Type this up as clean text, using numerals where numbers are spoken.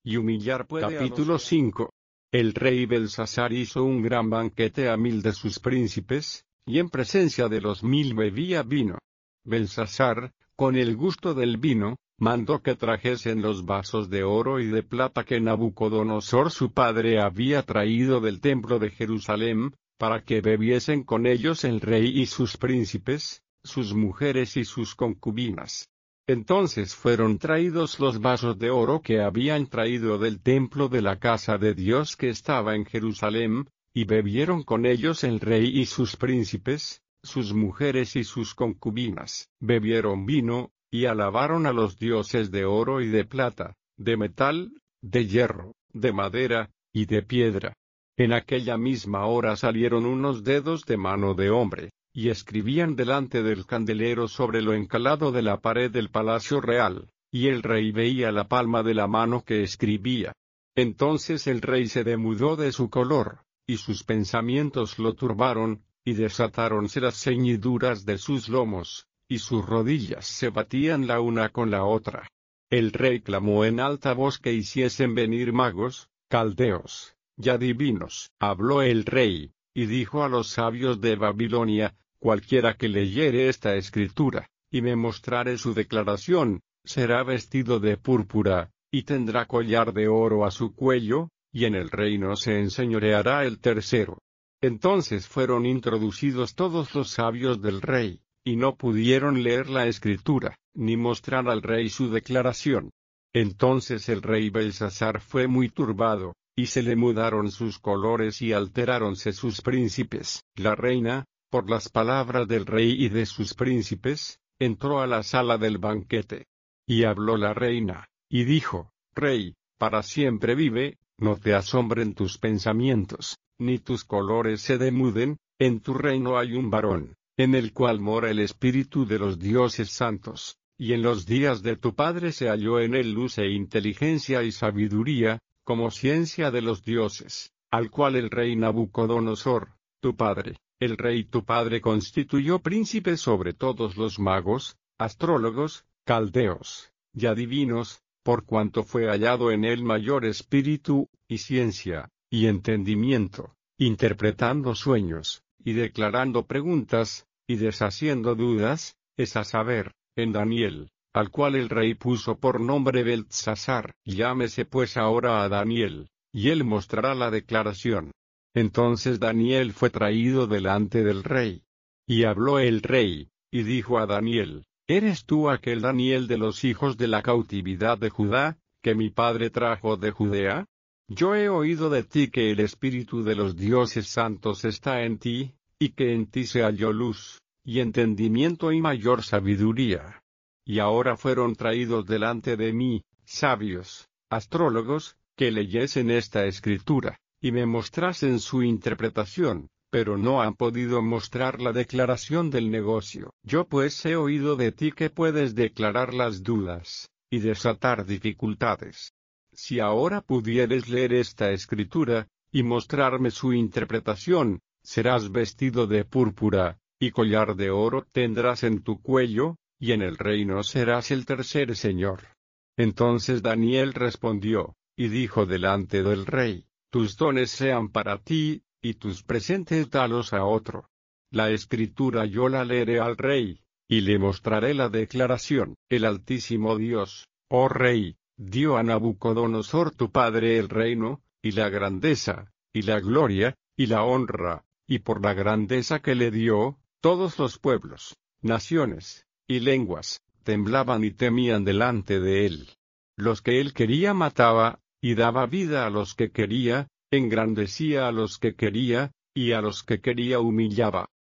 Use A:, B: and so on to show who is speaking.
A: y humillar puede.
B: Capítulo 5. El rey Belsasar hizo un gran banquete a 1000 de sus príncipes, y en presencia de los 1000 bebía vino. Belsasar, con el gusto del vino, mandó que trajesen los vasos de oro y de plata que Nabucodonosor su padre había traído del templo de Jerusalén, para que bebiesen con ellos el rey y sus príncipes, sus mujeres y sus concubinas. Entonces fueron traídos los vasos de oro que habían traído del templo de la casa de Dios que estaba en Jerusalén, y bebieron con ellos el rey y sus príncipes, sus mujeres y sus concubinas. Bebieron vino, y alabaron a los dioses de oro y de plata, de metal, de hierro, de madera, y de piedra. En aquella misma hora salieron unos dedos de mano de hombre, y escribían delante del candelero sobre lo encalado de la pared del palacio real, y el rey veía la palma de la mano que escribía. Entonces el rey se demudó de su color, y sus pensamientos lo turbaron, y desatáronse las ceñiduras de sus lomos, y sus rodillas se batían la una con la otra. El rey clamó en alta voz que hiciesen venir magos, caldeos, y adivinos. Habló el rey, y dijo a los sabios de Babilonia: cualquiera que leyere esta escritura, y me mostrare su declaración, será vestido de púrpura, y tendrá collar de oro a su cuello, y en el reino se enseñoreará el tercero. Entonces fueron introducidos todos los sabios del rey, y no pudieron leer la escritura, ni mostrar al rey su declaración. Entonces el rey Belsasar fue muy turbado, y se le mudaron sus colores y alteráronse sus príncipes. La reina, por las palabras del rey y de sus príncipes, entró a la sala del banquete. Y habló la reina, y dijo: Rey, para siempre vive, no te asombren tus pensamientos, ni tus colores se demuden. En tu reino hay un varón, en el cual mora el espíritu de los dioses santos, y en los días de tu padre se halló en él luz e inteligencia y sabiduría, como ciencia de los dioses, al cual el rey Nabucodonosor, tu padre, el rey tu padre constituyó príncipe sobre todos los magos, astrólogos, caldeos, y adivinos, por cuanto fue hallado en él mayor espíritu, y ciencia, y entendimiento, interpretando sueños, y declarando preguntas, y deshaciendo dudas, es a saber, en Daniel, al cual el rey puso por nombre Beltsasar. Llámese pues ahora a Daniel, y él mostrará la declaración. Entonces Daniel fue traído delante del rey. Y habló el rey, y dijo a Daniel: ¿Eres tú aquel Daniel de los hijos de la cautividad de Judá, que mi padre trajo de Judea? Yo he oído de ti que el espíritu de los dioses santos está en ti, y que en ti se halló luz, y entendimiento y mayor sabiduría. Y ahora fueron traídos delante de mí, sabios, astrólogos, que leyesen esta escritura, y me mostrasen su interpretación, pero no han podido mostrar la declaración del negocio. Yo pues he oído de ti que puedes declarar las dudas, y desatar dificultades. Si ahora pudieres leer esta escritura, y mostrarme su interpretación, serás vestido de púrpura, y collar de oro tendrás en tu cuello, y en el reino serás el tercer señor. Entonces Daniel respondió, y dijo delante del rey: tus dones sean para ti, y tus presentes dalos a otro. La escritura yo la leeré al rey, y le mostraré la declaración. El Altísimo Dios, oh rey, dio a Nabucodonosor tu padre el reino, y la grandeza, y la gloria, y la honra, y por la grandeza que le dio, todos los pueblos, naciones, y lenguas, temblaban y temían delante de él. Los que él quería mataba, y daba vida a los que quería, engrandecía a los que quería, y a los que quería humillaba.